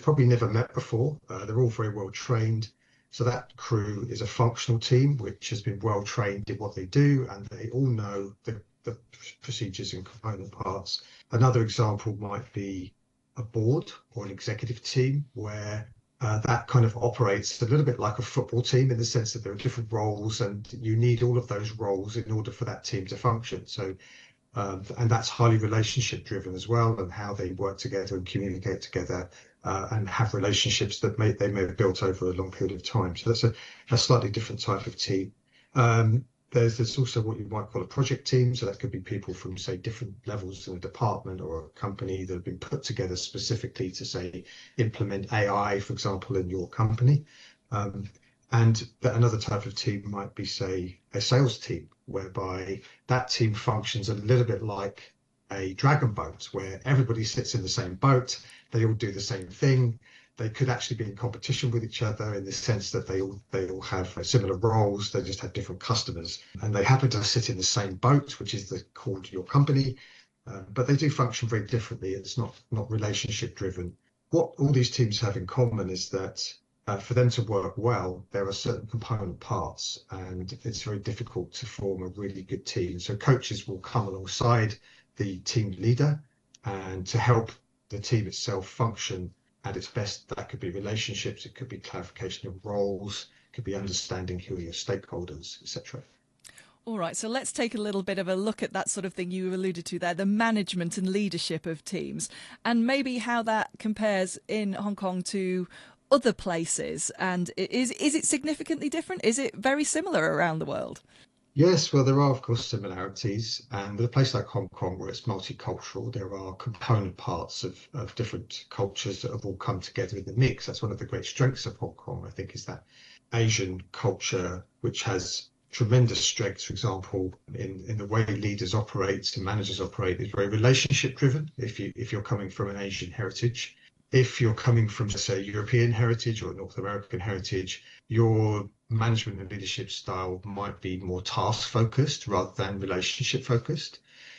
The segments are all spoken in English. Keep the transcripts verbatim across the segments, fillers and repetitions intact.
they've probably never met before. Uh, they're all very well trained. So that crew is a functional team which has been well trained in what they do, and they all know the, the procedures and component parts. Another example might be a board or an executive team where uh, that kind of operates a little bit like a football team in the sense that there are different roles and you need all of those roles in order for that team to function. So um, and that's highly relationship driven as well, and how they work together and communicate together uh, and have relationships that may, they may have built over a long period of time. So that's a, a slightly different type of team. Um, there's, there's also what you might call a project team. So that could be people from, say, different levels in a department or a company that have been put together specifically to, say, implement A I, for example, in your company. Um, and that another type of team might be, say, a sales team, whereby that team functions a little bit like a dragon boat, where everybody sits in the same boat, they all do the same thing. They could actually be in competition with each other in the sense that they all they all have similar roles, they just have different customers, and they happen to sit in the same boat, which is the, called your company. Uh, but they do function very differently. It's not not relationship driven. What all these teams have in common is that uh, for them to work well, there are certain component parts, and it's very difficult to form a really good team. So coaches will come alongside the team leader and to help the team itself function at its best. That could be relationships, it could be clarification of roles, it could be understanding who are your stakeholders, et cetera. All right, so let's take a little bit of a look at that sort of thing you alluded to there, the management and leadership of teams, and maybe how that compares in Hong Kong to other places. And is is it significantly different? Is it very similar around the world? Yes, well, there are, of course, similarities. And with a place like Hong Kong, where it's multicultural, there are component parts of, of different cultures that have all come together in the mix. That's one of the great strengths of Hong Kong, I think, is that Asian culture, which has tremendous strengths, for example, in, in the way leaders operate and managers operate, is very relationship driven. If you if you're coming from an Asian heritage, if you're coming from, say, European heritage or North American heritage, your management and leadership style might be more task focused rather than relationship focused.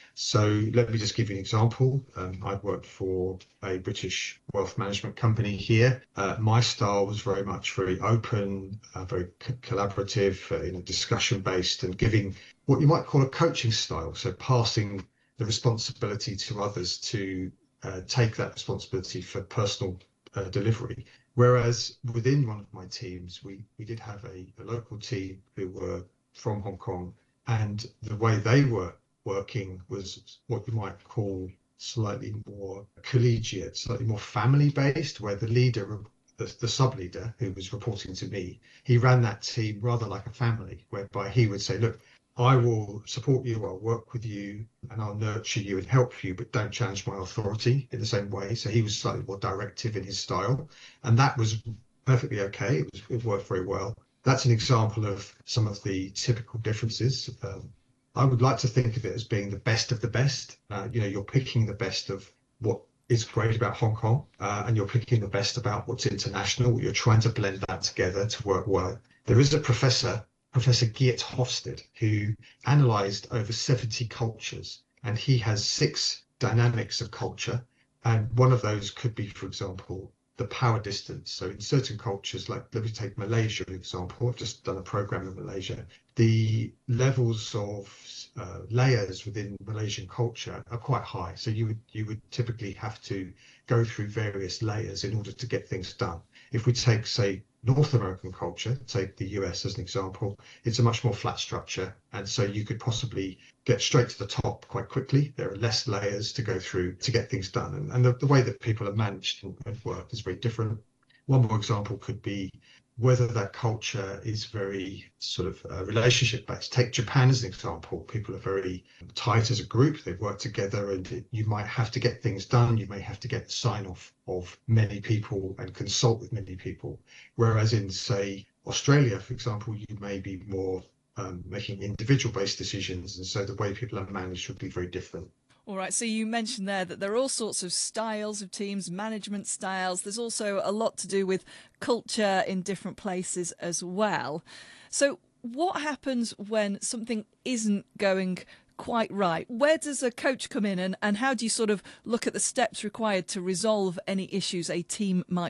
So let me just give you an example. Um, I've worked for a British wealth management company here. Uh, my style was very much very open, uh, very c- collaborative, uh, you know, discussion based, and giving what you might call a coaching style. So passing the responsibility to others to uh, take that responsibility for personal uh, delivery. Whereas within one of my teams, we we did have a, a local team who were from Hong Kong, and the way they were working was what you might call slightly more collegiate, slightly more family based, where the leader, the, the sub leader who was reporting to me, he ran that team rather like a family, whereby he would say, look, I will support you, I'll work with you, and I'll nurture you and help you, but don't challenge my authority in the same way. So he was slightly more directive in his style, and that was perfectly okay. It was, it worked very well. That's an example of some of the typical differences. Um, I would like to think of it as being the best of the best. Uh, you know, you're picking the best of what is great about Hong Kong, uh, and you're picking the best about what's international. You're trying to blend that together to work well. There is a professor, Professor Geert Hofstede, who analysed over seventy cultures, and he has six dynamics of culture. And one of those could be, for example, the power distance. So in certain cultures, like let me take Malaysia, for example, I've just done a program in Malaysia. The levels of uh, layers within Malaysian culture are quite high. So you would you would typically have to go through various layers in order to get things done. If we take, say, North American culture, take the U S as an example, it's a much more flat structure. And so you could possibly get straight to the top quite quickly. There are less layers to go through to get things done. And, and the, the way that people are managed and, and work is very different. One more example could be whether that culture is very sort of uh, relationship based. Take Japan as an example. People are very tight as a group. They work together, and it, you might have to get things done. You may have to get the sign off of many people and consult with many people. Whereas in, say, Australia, for example, you may be more um, making individual based decisions. And so the way people are managed would be very different. All right, so you mentioned there that there are all sorts of styles of teams, management styles. There's also a lot to do with culture in different places as well. So, what happens when something isn't going quite right? Where does a coach come in, and, and how do you sort of look at the steps required to resolve any issues a team might